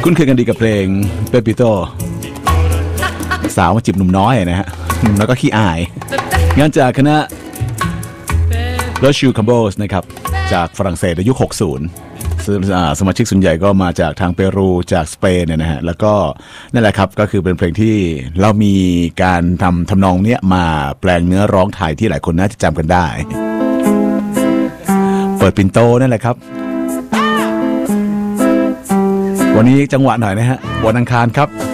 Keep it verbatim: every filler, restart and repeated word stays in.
คุ้นเคยกันดีกับเพลงเปปปิโตสาวมาจีบหนุ่มน้อยนะฮะหนุ่มน้อยก็ขี้อายงานจากคณะโรชูคัมโบสนะครับจากฝรั่งเศสในยุคหกสิบสมาชิกส่วนใหญ่ก็มาจากทางเปรูจากสเปนเนี่ยนะฮะแล้วก็นั่นแหละครับก็คือเป็นเพลงที่เรามีการทำทำนองเนี้ยมาแปลงเนื้อร้องไทยที่หลายคนน่าจะจำกันได้เปิดปิ่นโตนั่นแหละครับวันนี้จังหวะหน่อยนะฮะวันอังคารครับ